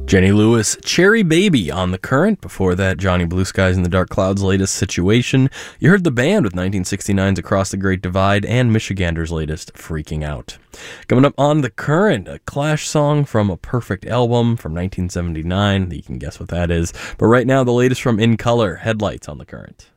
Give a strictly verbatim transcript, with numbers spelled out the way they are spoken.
Jenny Lewis, Cherry Baby on The Current. Before that, Johnny Blue Skies and the Dark Clouds' latest Situation. You heard the band with nineteen sixty-nine's Across the Great Divide and Michigander's latest Freaking Out. Coming up on The Current, a Clash song from a Perfect album from nineteen seventy-nine. You can guess what that is. But right now, the latest from In Color, Headlights on The Current.